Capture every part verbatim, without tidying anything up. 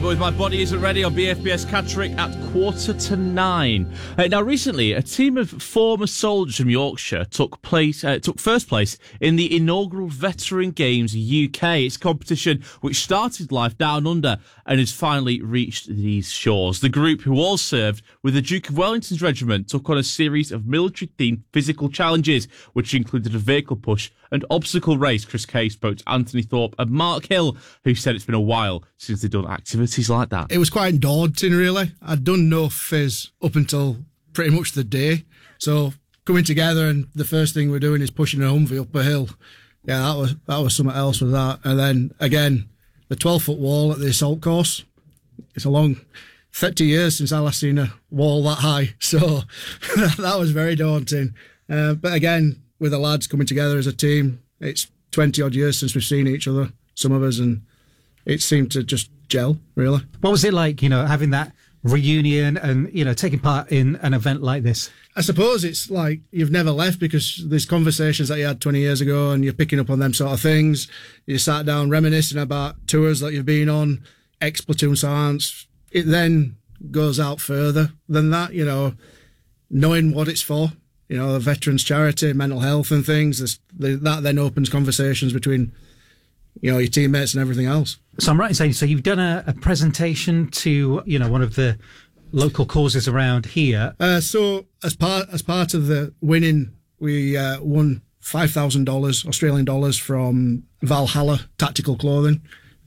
With My Body Isn't Ready on B F B S Catterick at quarter to nine. Uh, now, recently, a team of former soldiers from Yorkshire took place, uh, took first place in the inaugural Veteran Games U K. It's a competition which started life down under and has finally reached these shores. The group, who all served with the Duke of Wellington's regiment, took on a series of military-themed physical challenges, which included a vehicle push and obstacle race. Chris Kay spoke to Anthony Thorpe and Mark Hill, who said it's been a while since they've done activities like that. It was quite daunting, really. I'd done no fizz up until pretty much the day. So coming together and the first thing we're doing is pushing a Humvee up a hill. Yeah, that was that was something else with that. And then, again, the twelve-foot wall at the assault course. It's a long thirty years since I last seen a wall that high. So that was very daunting. Uh, but again, with the lads coming together as a team, it's twenty-odd years since we've seen each other, some of us, and it seemed to just gel, really. What was it like, you know, having that reunion and, you know, taking part in an event like this? I suppose it's like you've never left, because there's conversations that you had twenty years ago and you're picking up on them sort of things. You sat down reminiscing about tours that you've been on, ex-platoon sergeants. It then goes out further than that, you know, knowing what it's for. You know, the veterans charity, mental health and things. That then opens conversations between, you know, your teammates and everything else. So I'm right in saying, so you've done a, a presentation to, you know, one of the local causes around here. Uh, so as part as part of the winning, we uh, won five thousand dollars Australian dollars from Valhalla Tactical Clothing,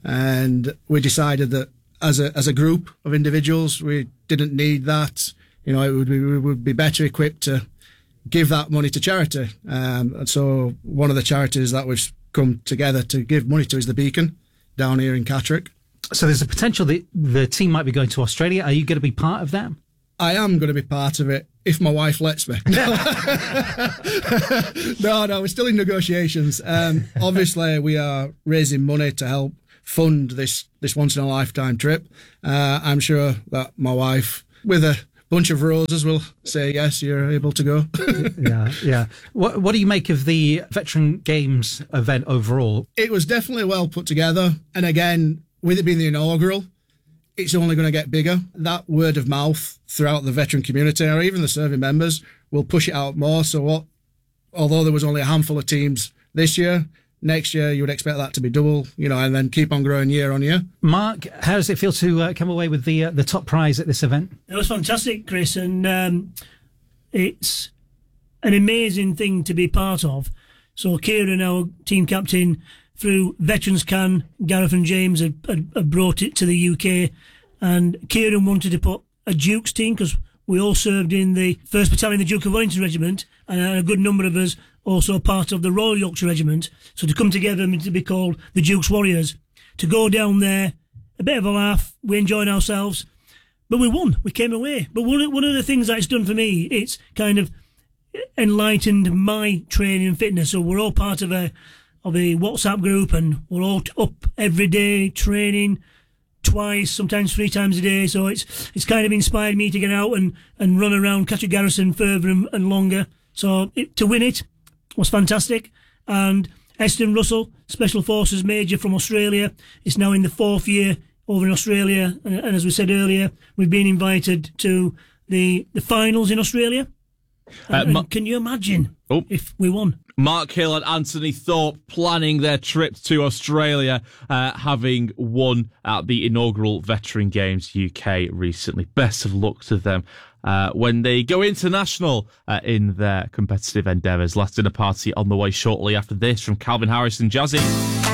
and we decided that as a as a group of individuals, we didn't need that. You know, it would be, we would be better equipped to give that money to charity. Um, and so one of the charities that we've come together to give money to is the Beacon down here in Catterick. So there's a potential that the team might be going to Australia. Are you going to be part of that? I am going to be part of it if my wife lets me. no, no, we're still in negotiations. Um, obviously, we are raising money to help fund this, this once-in-a-lifetime trip. Uh, I'm sure that my wife, with a bunch of roses, will say, yes, you're able to go. yeah, yeah. What, what do you make of the Veteran Games event overall? It was definitely well put together. And again, with it being the inaugural, it's only going to get bigger. That word of mouth throughout the veteran community, or even the serving members, will push it out more. So what, although there was only a handful of teams this year, next year you would expect that to be double, you know, and then keep on growing year on year. Mark, how does it feel to uh, come away with the uh, the top prize at this event? It was fantastic, Chris, and um, it's an amazing thing to be part of. So Kieran, our team captain, through Veterans Can, Gareth and James had, had, had brought it to the U K, and Kieran wanted to put a Dukes team, because we all served in the first Battalion, the Duke of Wellington Regiment, and a good number of us also part of the Royal Yorkshire Regiment. So to come together and to be called the Duke's Warriors, to go down there, a bit of a laugh, we enjoyed ourselves, but we won, we came away. But one, one of the things that it's done for me, it's kind of enlightened my training and fitness. So we're all part of a of a WhatsApp group, and we're all up every day training twice, sometimes three times a day. So it's it's kind of inspired me to get out and, and run around Catterick Garrison further and, and longer. So it, to win it was fantastic. And Eston Russell, Special Forces Major from Australia, is now in the fourth year over in Australia. And, and as we said earlier, we've been invited to the, the finals in Australia. And, uh, Ma- and can you imagine oh. if we won? Mark Hill and Anthony Thorpe planning their trip to Australia, uh, having won at the inaugural Veteran Games U K recently. Best of luck to them uh, when they go international uh, in their competitive endeavours. Last dinner party on the way shortly after this from Calvin Harris and Jazzy.